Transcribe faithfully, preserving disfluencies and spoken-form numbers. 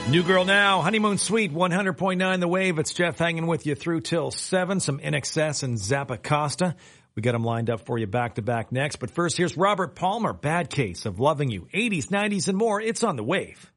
New Girl Now, Honeymoon Suite, one hundred point nine The Wave. It's Jeff hanging with you through till seven. Some N X S and Zappa Costa. We got them lined up for you back to back next. But first, here's Robert Palmer, Bad Case of Loving You. eighties, nineties, and more. It's on The Wave.